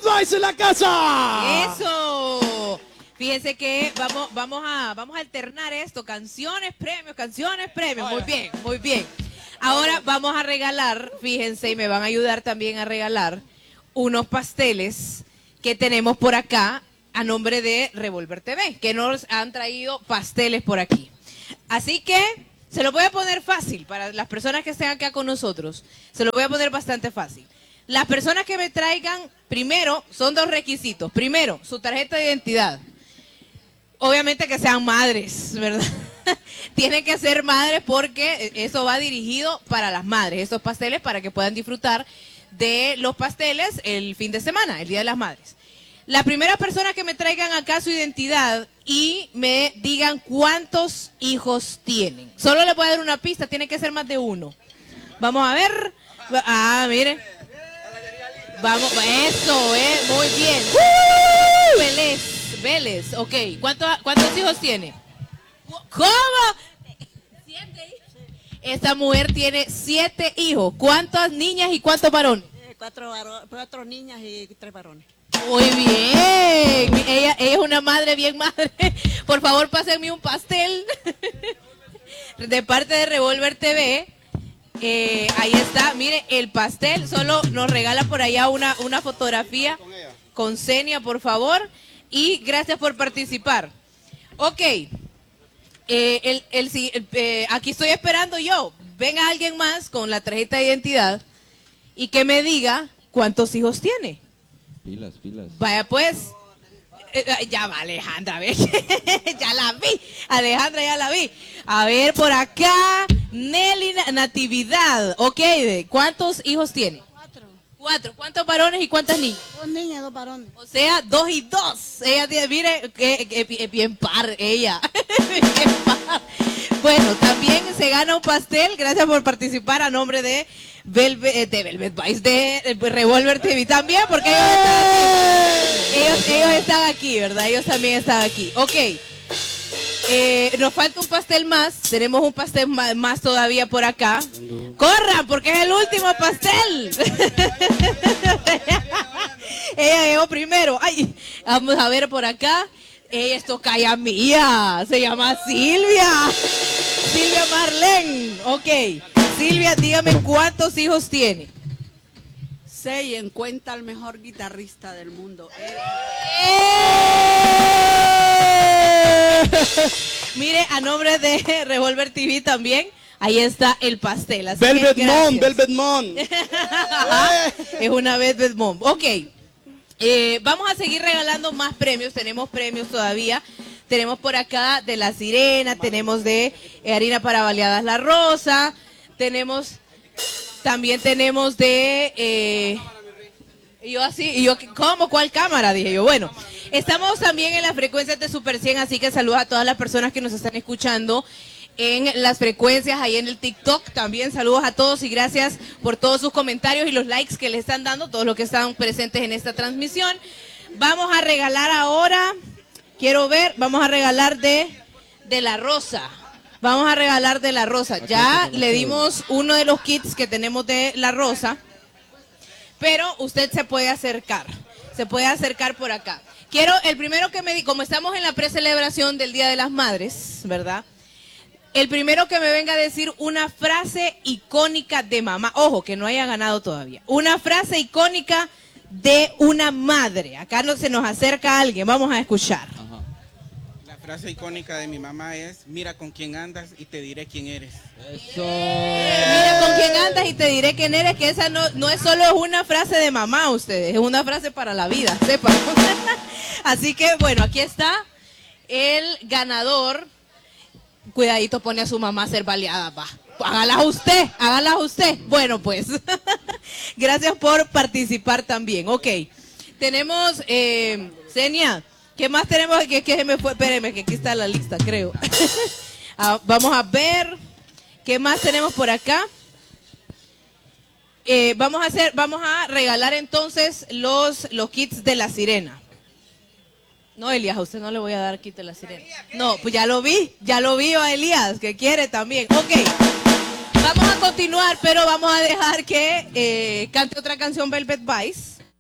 Velvet Vice en la casa. ¡Eso! Fíjense que vamos a alternar esto, canciones, premios. Muy bien, muy bien. Ahora vamos a regalar, fíjense, y me van a ayudar también a regalar unos pasteles que tenemos por acá a nombre de Revolver TV, que nos han traído pasteles por aquí. Así que se lo voy a poner fácil para las personas que estén acá con nosotros. Se lo voy a poner bastante fácil. Las personas que me traigan, primero, son dos requisitos. Primero, su tarjeta de identidad. Obviamente que sean madres, ¿verdad? Tienen que ser madres porque eso va dirigido para las madres, estos pasteles para que puedan disfrutar de los pasteles el fin de semana, el Día de las Madres. La primera persona que me traigan acá su identidad y me digan cuántos hijos tienen. Solo le voy a dar una pista, tiene que ser más de uno. Vamos a ver. Ah, miren. Vamos, eso, muy bien. Vélez, ok. ¿Cuántos hijos tiene? ¿Cómo? 7 hijos. Esta mujer tiene 7 hijos. ¿Cuántas niñas y cuántos varones? 4 niñas y 3 varones. Muy bien. Ella es una madre bien madre. Por favor, pásenme un pastel de parte de Revolver TV. Ahí está, mire, el pastel. Solo nos regala por allá una fotografía con Senia, por favor. Y gracias por participar. Ok. Aquí estoy esperando yo. Venga alguien más con la tarjeta de identidad y que me diga cuántos hijos tiene. Pilas. Vaya pues. Ya va Alejandra, ¿ves? Ya la vi. Alejandra, ya la vi. A ver, por acá, Nelly Natividad. Ok, ¿cuántos hijos tiene? 4. ¿Cuántos varones y cuántas niñas? 2 niñas, 2 varones. O sea, 2 y 2. Ella tiene, mire, que bien par ella. Bien par. Bueno, también se gana un pastel. Gracias por participar a nombre de Velvet Vice, de Revolver TV también, porque ellos están aquí, ¿verdad? Ellos también están aquí. Ok. Nos falta un pastel más. Tenemos un pastel más todavía por acá. ¡Corran! Porque es el último pastel. Ella llegó primero. Ay, vamos a ver por acá. Ella es tocaya mía. Se llama Silvia. Silvia Marlene. Ok. Silvia, dígame cuántos hijos tiene. 6, en cuenta al mejor guitarrista del mundo. Mire, a nombre de Revolver TV también, ahí está el pastel. Así Velvet que Mom, Velvet Mom. Es una Velvet Mom. Ok, vamos a seguir regalando más premios. Tenemos premios todavía. Tenemos por acá de La Sirena, tenemos de harina para baleadas La Rosa, también tenemos de... ¿cómo? ¿Cuál cámara? Dije yo, bueno. Estamos también en las frecuencias de Super 100, así que saludos a todas las personas que nos están escuchando en las frecuencias, ahí en el TikTok. También saludos a todos y gracias por todos sus comentarios y los likes que le están dando, todos los que están presentes en esta transmisión. Vamos a regalar ahora, vamos a regalar de La Rosa. Vamos a regalar de La Rosa. Ya le dimos uno de los kits que tenemos de La Rosa, pero usted se puede acercar por acá. Quiero, el primero que me diga, como estamos en la precelebración del Día de las Madres, ¿verdad? El primero que me venga a decir una frase icónica de mamá, ojo, que no haya ganado todavía, una frase icónica de una madre. Acá no se nos acerca alguien, vamos a escuchar. La frase icónica de mi mamá es: mira con quién andas y te diré quién eres. Eso. Mira con quién andas y te diré quién eres, que esa no es solo una frase de mamá, ustedes, es una frase para la vida, sepan. Así que, bueno, aquí está el ganador. Cuidadito, pone a su mamá a ser baleada, va. Hágala usted. Bueno, pues, gracias por participar también. Ok, tenemos, Senia, ¿qué más tenemos aquí? Que se me fue, espéreme, que aquí está la lista, creo. Vamos a ver, ¿qué más tenemos por acá? Vamos a regalar entonces los kits de La Sirena. No, Elías, a usted no le voy a dar kit de La Sirena. No, pues ya lo vi a Elías, que quiere también. Ok, vamos a continuar, pero vamos a dejar que cante otra canción Velvet Vice.